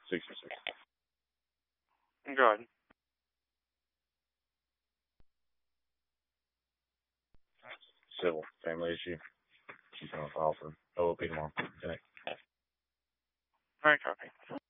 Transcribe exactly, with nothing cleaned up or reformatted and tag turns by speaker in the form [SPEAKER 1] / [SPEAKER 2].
[SPEAKER 1] sixty-six.
[SPEAKER 2] Good.
[SPEAKER 1] Civil. Family issue. She's going to file for O O P tomorrow. Okay.
[SPEAKER 2] Very copy.